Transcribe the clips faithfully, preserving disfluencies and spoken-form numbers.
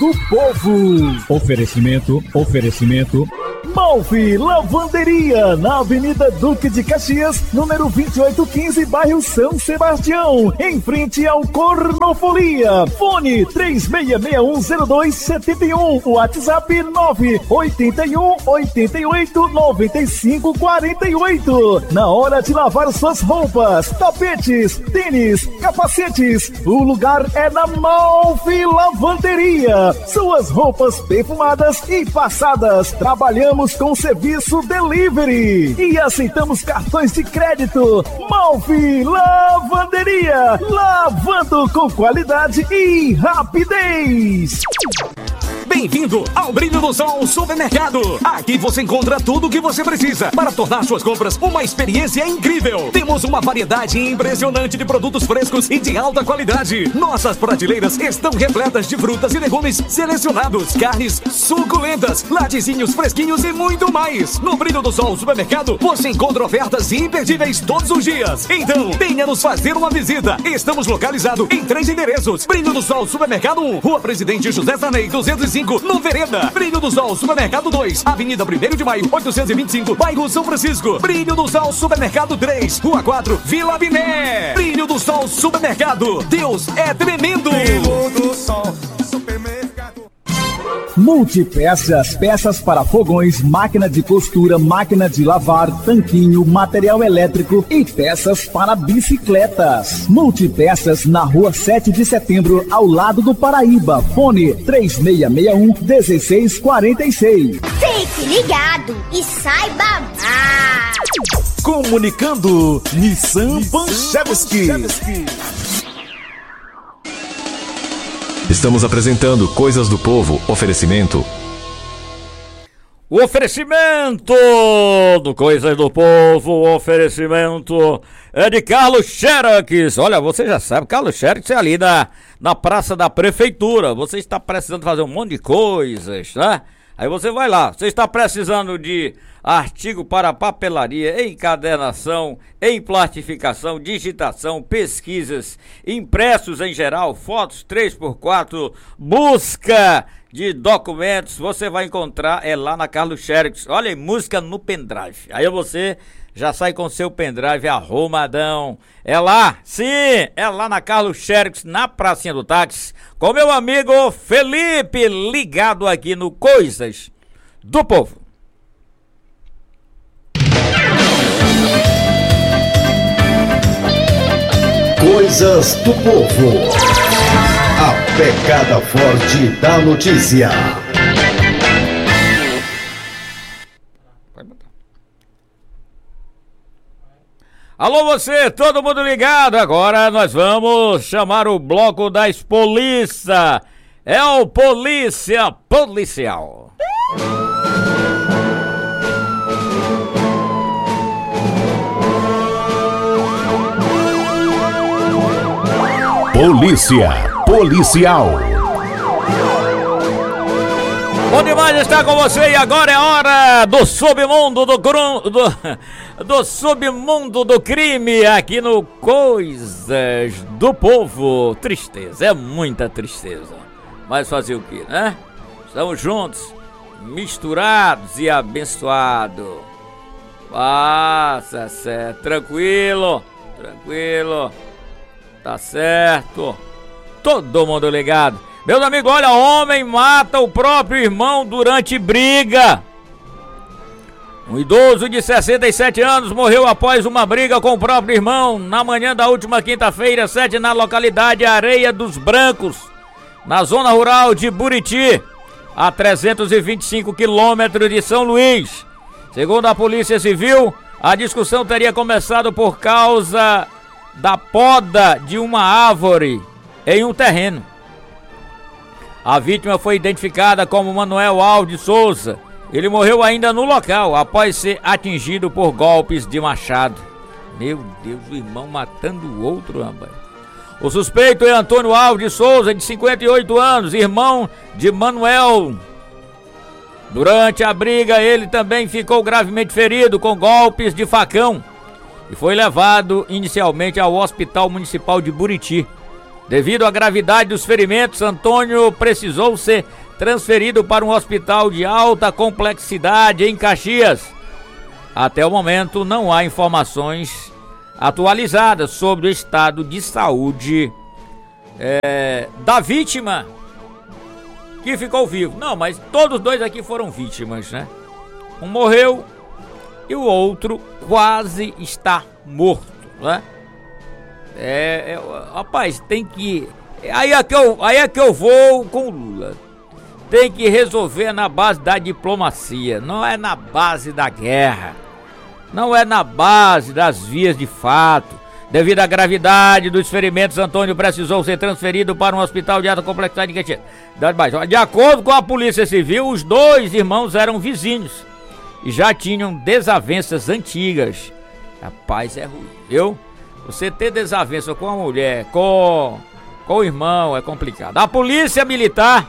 do Povo. Oferecimento, oferecimento. Malfi Lavanderia, na Avenida Duque de Caxias, número vinte e oito quinze, bairro São Sebastião, em frente ao Cornofolia. Fone três seis seis um zero dois sete um, WhatsApp nove oito um oito oito nove cinco quatro oito. Na hora de lavar suas roupas, tapetes, tênis, capacetes, o lugar é na Malfi Lavanderia. Suas roupas perfumadas e passadas. Trabalhamos com serviço delivery e aceitamos cartões de crédito. Malfi Lavanderia, lavando com qualidade e rapidez. Bem-vindo ao Brilho do Sol Supermercado. Aqui você encontra tudo o que você precisa para tornar suas compras uma experiência incrível. Temos uma variedade impressionante de produtos frescos e de alta qualidade. Nossas prateleiras estão repletas de frutas e legumes selecionados, carnes suculentas, laticínios fresquinhos e muito mais. No Brilho do Sol Supermercado você encontra ofertas imperdíveis todos os dias. Então, venha nos fazer uma visita. Estamos localizados em três endereços: Brilho do Sol Supermercado um, Rua Presidente José Sarney duzentos e cinco, no Vereda. Brilho do Sol Supermercado dois, Avenida primeiro de Maio oitocentos e vinte e cinco, bairro São Francisco. Brilho do Sol Supermercado três, Rua quatro, Vila Biné. Brilho do Sol Supermercado, Deus é tremendo. Brilho do Sol Supermercado. Multipeças, peças para fogões, máquina de costura, máquina de lavar, tanquinho, material elétrico e peças para bicicletas. Multipeças na Rua sete de Setembro, ao lado do Paraíba. Fone três seis seis um um seis quatro seis. Fique ligado e saiba mais. Comunicando, Nissan Panchevski. Estamos apresentando Coisas do Povo. Oferecimento. O oferecimento do Coisas do Povo, o oferecimento é de Carlos Xerox. Olha, você já sabe, Carlos Xerox é ali na, na Praça da Prefeitura. Você está precisando fazer um monte de coisas, né? Aí você vai lá, você está precisando de artigo para papelaria, encadernação, emplastificação, digitação, pesquisas, impressos em geral, fotos três por quatro, busca de documentos, você vai encontrar é lá na Carlos Xerox. Olha aí, música no pendrive. Aí você já sai com seu pendrive arrumadão. É lá, sim, é lá na Carlos Xerox, na pracinha do táxi, com meu amigo Felipe, ligado aqui no Coisas do Povo. Coisas do Povo. A pegada forte da notícia. Alô você, todo mundo ligado? Agora nós vamos chamar o bloco das polícia. É o Polícia Policial. Polícia Policial. Bom demais estar com você e agora é hora do submundo do, grum, do, do submundo do crime aqui no Coisas do Povo. Tristeza, é muita tristeza. Mas fazer o que, né? Estamos juntos, misturados e abençoados. Passa, certo, tranquilo, tranquilo. Tá certo. Todo mundo ligado. Meus amigos, olha, homem mata o próprio irmão durante briga. Um idoso de sessenta e sete anos morreu após uma briga com o próprio irmão na manhã da última quinta-feira, sede na localidade Areia dos Brancos, na zona rural de Buriti, a trezentos e vinte e cinco quilômetros de São Luís. Segundo a Polícia Civil, a discussão teria começado por causa da poda de uma árvore em um terreno. A vítima foi identificada como Manuel Alves Souza. Ele morreu ainda no local após ser atingido por golpes de machado. Meu Deus, o irmão matando o outro, rapaz. O suspeito é Antônio Alves Souza, de cinquenta e oito anos, irmão de Manuel. Durante a briga, ele também ficou gravemente ferido com golpes de facão e foi levado inicialmente ao Hospital Municipal de Buriti. Devido à gravidade dos ferimentos, Antônio precisou ser transferido para um hospital de alta complexidade em Caxias. Até o momento, não há informações atualizadas sobre o estado de saúde é, da vítima que ficou vivo. Não, mas todos dois aqui foram vítimas, né? Um morreu e o outro quase está morto, né? É, é, rapaz, tem que... Aí é que, eu, aí é que eu vou com o Lula. Tem que resolver na base da diplomacia, não é na base da guerra. Não é na base das vias de fato. Devido à gravidade dos ferimentos, Antônio precisou ser transferido para um hospital de alta complexidade em Caxias. De acordo com a Polícia Civil, os dois irmãos eram vizinhos e já tinham desavenças antigas. Rapaz, é ruim, viu? Você ter desavença com a mulher, com, com o irmão, é complicado. A Polícia Militar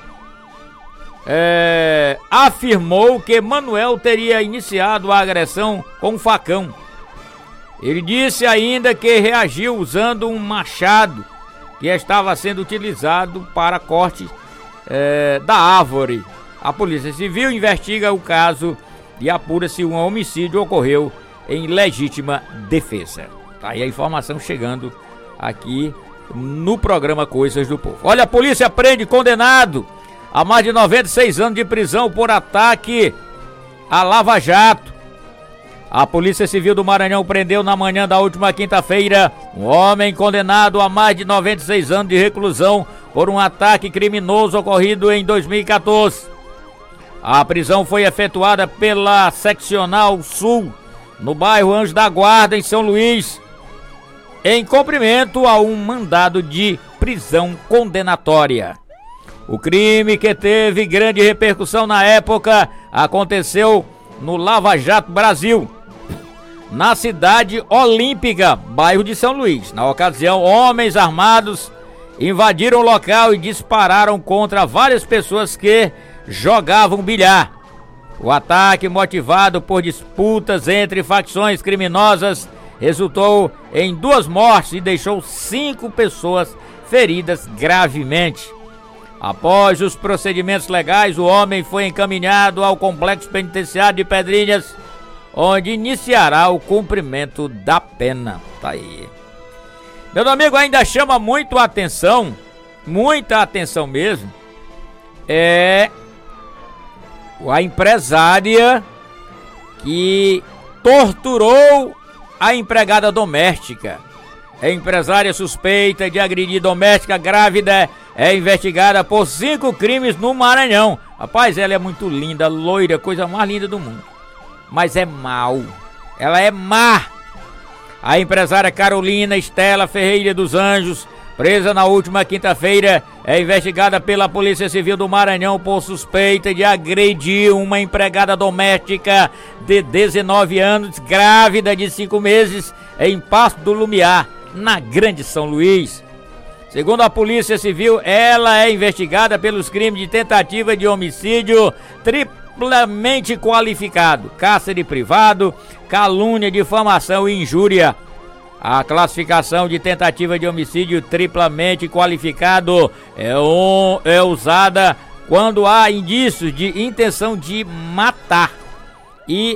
é, afirmou que Manuel teria iniciado a agressão com um facão. Ele disse ainda que reagiu usando um machado que estava sendo utilizado para corte é, da árvore. A Polícia Civil investiga o caso e apura se um homicídio ocorreu em legítima defesa. Tá aí a informação chegando aqui no programa Coisas do Povo. Olha, a polícia prende condenado a mais de noventa e seis anos de prisão por ataque à Lava Jato. A Polícia Civil do Maranhão prendeu na manhã da última quinta-feira um homem condenado a mais de noventa e seis anos de reclusão por um ataque criminoso ocorrido em dois mil e quatorze. A prisão foi efetuada pela Seccional Sul, no bairro Anjo da Guarda, em São Luís, em cumprimento a um mandado de prisão condenatória. O crime, que teve grande repercussão na época, aconteceu no Lava Jato Brasil, na cidade olímpica, bairro de São Luís. Na ocasião, homens armados invadiram o local e dispararam contra várias pessoas que jogavam bilhar. O ataque, motivado por disputas entre facções criminosas, resultou em duas mortes e deixou cinco pessoas feridas gravemente. Após os procedimentos legais, o homem foi encaminhado ao Complexo Penitenciário de Pedrinhas, onde iniciará o cumprimento da pena. Tá aí. Meu amigo, ainda chama muito a atenção, muita atenção mesmo, é a empresária que torturou a empregada doméstica. A empresária suspeita de agredir doméstica grávida é investigada por cinco crimes no Maranhão. Rapaz, ela é muito linda, loira, coisa mais linda do mundo. Mas é mal. Ela é má. A empresária Carolina Estela Ferreira dos Anjos, presa na última quinta-feira, é investigada pela Polícia Civil do Maranhão por suspeita de agredir uma empregada doméstica de dezenove anos, grávida de cinco meses, em Passo do Lumiar, na Grande São Luís. Segundo a Polícia Civil, ela é investigada pelos crimes de tentativa de homicídio triplamente qualificado, cárcere privado, calúnia, difamação e injúria. A classificação de tentativa de homicídio triplamente qualificado é, um, é usada quando há indícios de intenção de matar e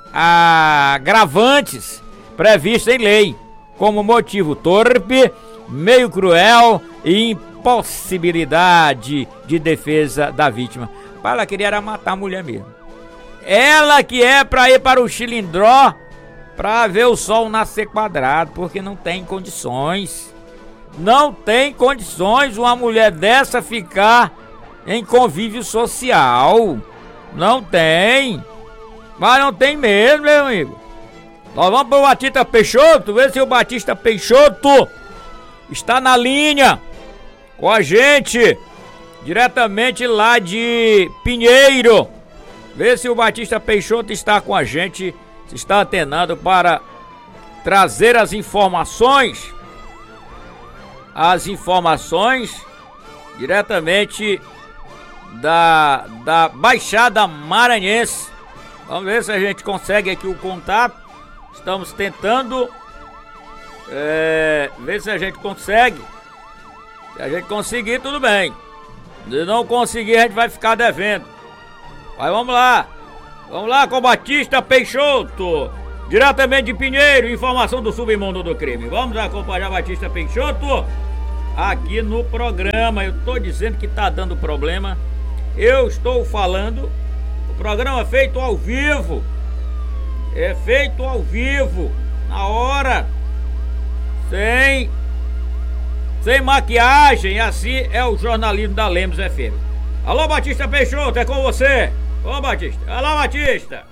agravantes previstos em lei, como motivo torpe, meio cruel e impossibilidade de defesa da vítima. Ela queria era matar a mulher mesmo. Ela que é pra ir para o Chilindró pra ver o sol nascer quadrado, porque não tem condições. Não tem condições uma mulher dessa ficar em convívio social. Não tem. Mas não tem mesmo, meu amigo. Nós vamos pro Batista Peixoto, ver se o Batista Peixoto está na linha com a gente, diretamente lá de Pinheiro. Ver se o Batista Peixoto está com a gente, se está antenado para trazer as informações, as informações diretamente da, da Baixada Maranhense. Vamos ver se a gente consegue aqui o contato. Estamos tentando é, ver se a gente consegue Se a gente conseguir, tudo bem. Se não conseguir, a gente vai ficar devendo. Mas vamos lá. Vamos lá com o Batista Peixoto. Diretamente de Pinheiro, informação do submundo do crime. Vamos acompanhar Batista Peixoto aqui no programa. Eu tô dizendo que tá dando problema. Eu estou falando. O programa é feito ao vivo. É feito ao vivo. Na hora. Sem Sem maquiagem. Assim é o jornalismo da Lemos F M. Alô, Batista Peixoto, é com você. Ô, Batista. Alô, Batista.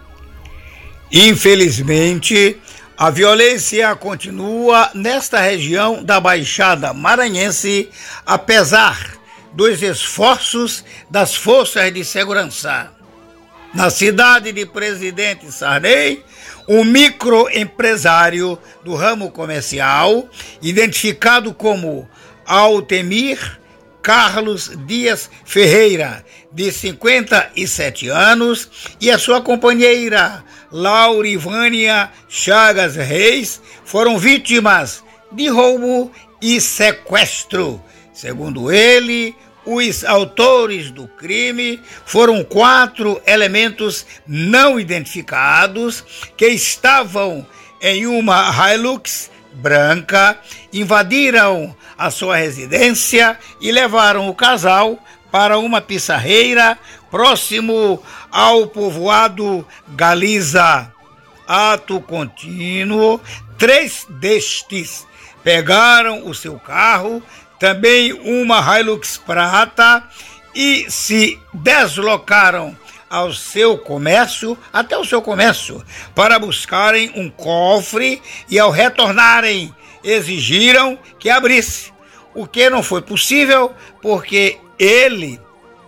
Infelizmente, a violência continua nesta região da Baixada Maranhense, apesar dos esforços das forças de segurança. Na cidade de Presidente Sarney, um microempresário do ramo comercial, identificado como Altemir Carlos Dias Ferreira, de cinquenta e sete anos, e a sua companheira Laurivânia Chagas Reis foram vítimas de roubo e sequestro. Segundo ele, os autores do crime foram quatro elementos não identificados que estavam em uma Hilux branca, invadiram a sua residência e levaram o casal para uma pissarreira próximo ao povoado Galiza. Ato contínuo, três destes pegaram o seu carro, também uma Hilux prata, e se deslocaram ao seu comércio, até o seu comércio, para buscarem um cofre, e ao retornarem exigiram que abrisse, o que não foi possível porque ele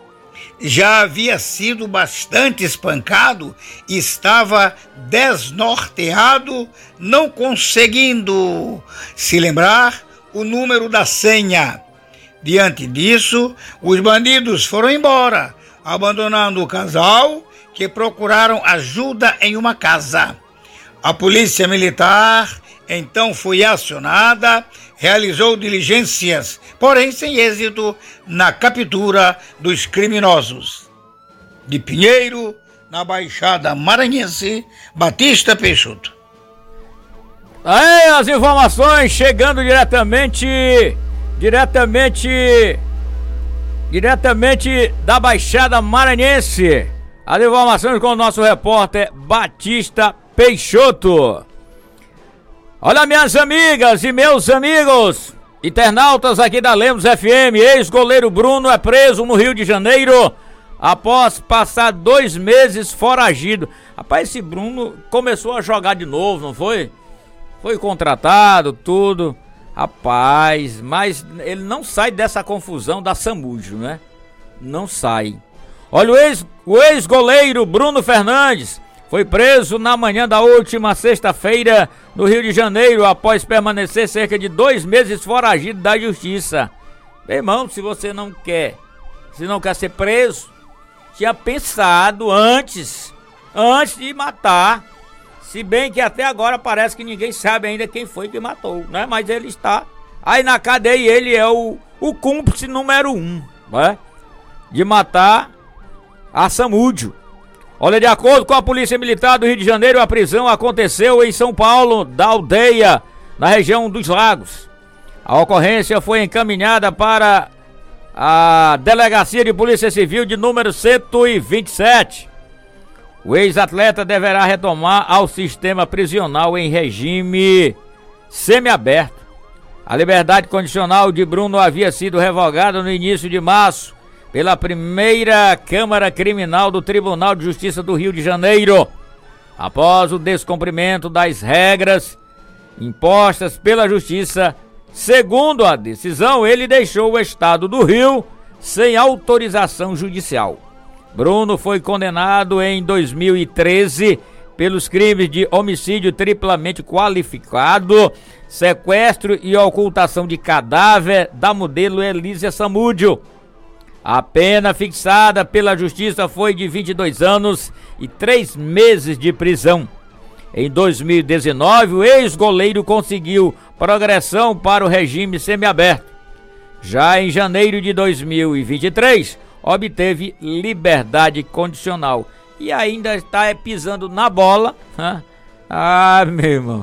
já havia sido bastante espancado e estava desnorteado, não conseguindo se lembrar o número da senha. Diante disso, os bandidos foram embora, abandonando o casal, que procuraram ajuda em uma casa. A polícia militar então foi acionada, realizou diligências, porém sem êxito na captura dos criminosos. De Pinheiro, na Baixada Maranhense, Batista Peixoto. Aí as informações chegando diretamente, diretamente, diretamente da Baixada Maranhense. As informações com o nosso repórter Batista Peixoto. Olha, minhas amigas e meus amigos, internautas aqui da Lemos F M, ex-goleiro Bruno é preso no Rio de Janeiro após passar dois meses foragido. Rapaz, esse Bruno começou a jogar de novo, não foi? Foi contratado, tudo. Rapaz, mas ele não sai dessa confusão da Samudio, né? Não sai. Olha, o ex, o ex-goleiro Bruno Fernandes foi preso na manhã da última sexta-feira no Rio de Janeiro após permanecer cerca de dois meses foragido da justiça. Meu irmão, se você não quer, se não quer ser preso, tinha pensado antes, antes de matar. Se bem que até agora parece que ninguém sabe ainda quem foi que matou, né? Mas ele está aí na cadeia e ele é o, o cúmplice número um, né? De matar a Samudio. Olha, de acordo com a Polícia Militar do Rio de Janeiro, a prisão aconteceu em São Paulo, da Aldeia, na região dos Lagos. A ocorrência foi encaminhada para a Delegacia de Polícia Civil de número cento e vinte e sete. O ex-atleta deverá retomar ao sistema prisional em regime semiaberto. A liberdade condicional de Bruno havia sido revogada no início de março pela primeira Câmara Criminal do Tribunal de Justiça do Rio de Janeiro, após o descumprimento das regras impostas pela Justiça. Segundo a decisão, ele deixou o estado do Rio sem autorização judicial. Bruno foi condenado em dois mil e treze pelos crimes de homicídio triplamente qualificado, sequestro e ocultação de cadáver da modelo Elísia Samudio. A pena fixada pela Justiça foi de vinte e dois anos e três meses de prisão. Em dois mil e dezenove, o ex-goleiro conseguiu progressão para o regime semiaberto. Já em janeiro de dois mil e vinte e três, obteve liberdade condicional. E ainda está pisando na bola. Hein? Ah, meu irmão,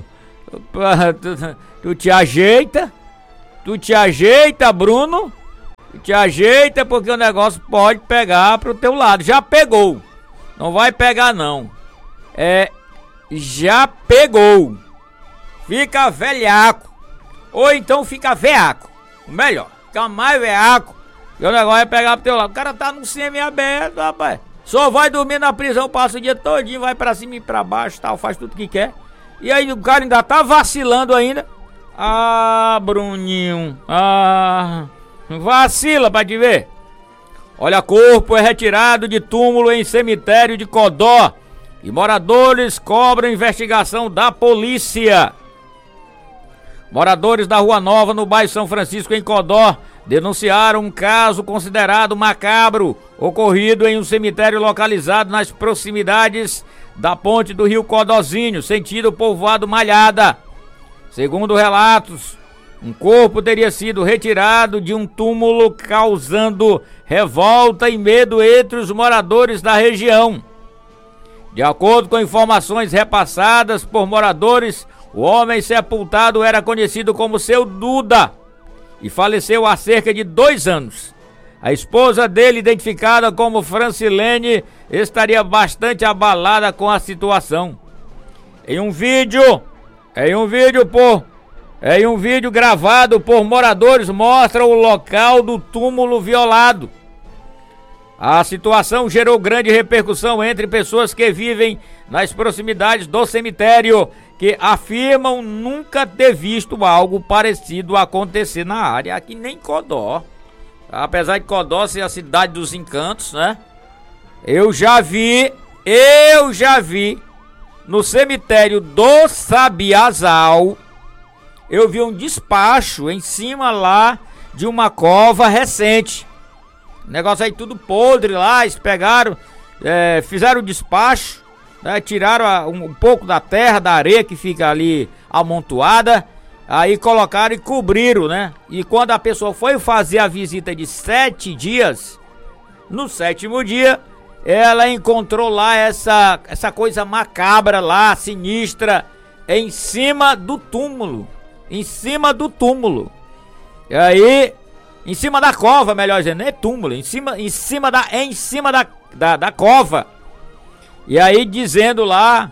tu, tu te ajeita, tu te ajeita, Bruno, tu te ajeita porque o negócio pode pegar pro teu lado. Já pegou, não vai pegar não, é, já pegou, fica velhaco, ou então fica veaco, melhor, fica mais veaco, e o negócio vai pegar pro teu lado. O cara tá no semi-aberto, rapaz. Só vai dormir na prisão, passa o dia todinho, vai pra cima e pra baixo, tal, faz tudo que quer. E aí o cara ainda tá vacilando ainda. Ah, Bruninho, ah, vacila pra te ver. Olha, corpo é retirado de túmulo em cemitério de Codó e moradores cobram investigação da polícia. Moradores da Rua Nova, no bairro São Francisco, em Codó, denunciaram um caso considerado macabro, ocorrido em um cemitério localizado nas proximidades da ponte do rio Codozinho, sentido povoado Malhada. Segundo relatos, um corpo teria sido retirado de um túmulo, causando revolta e medo entre os moradores da região. De acordo com informações repassadas por moradores, o homem sepultado era conhecido como Seu Duda e faleceu há cerca de dois anos. A esposa dele, identificada como Francilene, estaria bastante abalada com a situação. Em um vídeo, em um vídeo por, em um vídeo gravado por moradores, mostra o local do túmulo violado. A situação gerou grande repercussão entre pessoas que vivem nas proximidades do cemitério, que afirmam nunca ter visto algo parecido acontecer na área, aqui nem Codó. Apesar de Codó ser a cidade dos encantos, né? Eu já vi, eu já vi no cemitério do Sabiazal, eu vi um despacho em cima lá de uma cova recente. Negócio aí tudo podre lá, eles pegaram, é, fizeram o despacho, né, tiraram a, um, um pouco da terra, da areia que fica ali amontoada, aí colocaram e cobriram, né? E quando a pessoa foi fazer a visita de sete dias, no sétimo dia, ela encontrou lá essa, essa coisa macabra lá, sinistra, em cima do túmulo, em cima do túmulo. E aí... Em cima da cova, melhor dizendo, não é túmulo, em cima, em cima, da, em cima da, da, da cova. E aí dizendo lá,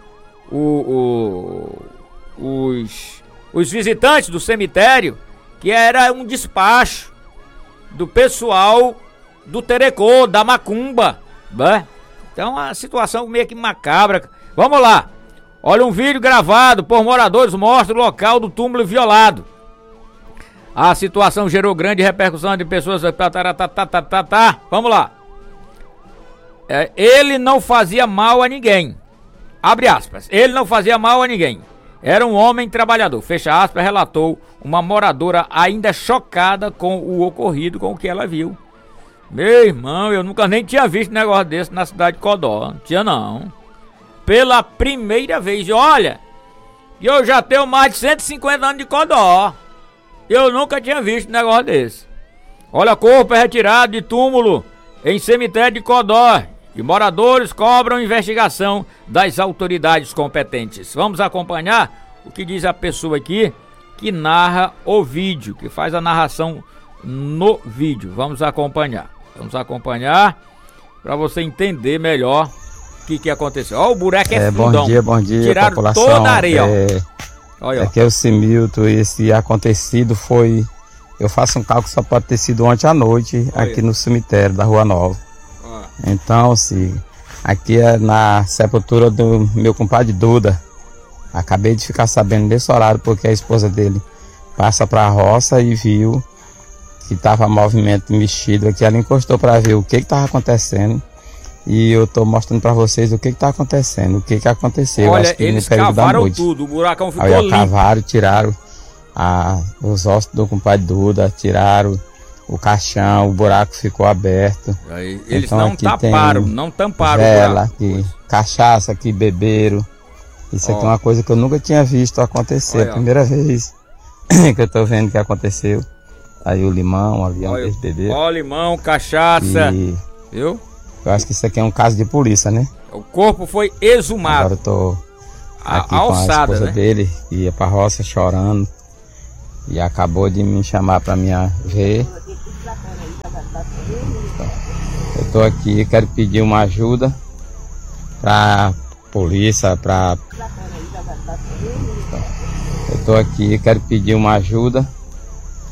o, o, os, os visitantes do cemitério, que era um despacho do pessoal do Terecô, da Macumba, né? Então a situação meio que macabra. Vamos lá, olha um vídeo gravado por moradores, mostra o local do túmulo violado. A situação gerou grande repercussão de pessoas. Tá, tá, tá, tá, tá, tá. Vamos lá. É, ele não fazia mal a ninguém. Abre aspas. Ele não fazia mal a ninguém. Era um homem trabalhador. Fecha aspas, relatou uma moradora ainda chocada com o ocorrido, com o que ela viu. Meu irmão, eu nunca nem tinha visto um negócio desse na cidade de Codó. Não tinha não. Pela primeira vez. Olha, eu já tenho mais de cento e cinquenta anos de Codó. Eu nunca tinha visto um negócio desse. Olha, corpo é retirado de túmulo em cemitério de Codó e moradores cobram investigação das autoridades competentes. Vamos acompanhar o que diz a pessoa aqui que narra o vídeo, que faz a narração no vídeo. Vamos acompanhar. Vamos acompanhar para você entender melhor o que, que aconteceu. Ó, o buraco é, é fundão. Bom dia, bom dia, tiraram população. Toda a areia, é... ó. Olha, aqui é o Similton, e esse acontecido foi, eu faço um cálculo, só pode ter sido ontem à noite, olha, aqui no cemitério da Rua Nova. Ah. Então, se aqui é na sepultura do meu compadre Duda. Acabei de ficar sabendo desse horário, porque a esposa dele passa para a roça e viu que estava movimento mexido aqui. Ela encostou para ver o que estava acontecendo. E eu tô mostrando pra vocês o que que tá acontecendo, o que que aconteceu. Olha, acho que eles no período da cavaram noite. tudo, o buracão ficou Aí, limpo. Cavaram, tiraram a, os ossos do compadre Duda, tiraram o caixão, o buraco ficou aberto. Aí, eles então, não tamparam, não tamparam vela, o buraco. Aqui, cachaça aqui, beberam. Isso Ó. aqui é uma coisa que eu nunca tinha visto acontecer, Olha, a primeira vez que eu tô vendo que aconteceu. aí o limão, o avião Olha, desse bebê. Ó, limão, cachaça. E viu? eu acho que isso aqui é um caso de polícia, né? O corpo foi exumado. Agora eu tô aqui a, com alçada, a esposa né? dele, que ia pra roça chorando. E acabou de me chamar pra me ver. Eu tô aqui, quero pedir uma ajuda pra polícia, pra... Eu tô aqui, quero pedir uma ajuda